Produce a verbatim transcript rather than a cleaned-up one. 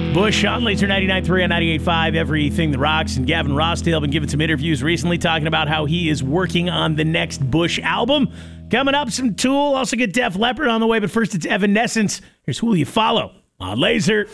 Bush on Laser ninety-nine point three on ninety-eight point five, Everything That Rocks. And Gavin Rossdale been giving some interviews recently talking about how he is working on the next Bush album. Coming up, some Tool. Also get Def Leppard on the way. But first, it's Evanescence. Here's Who Will You Follow on Laser.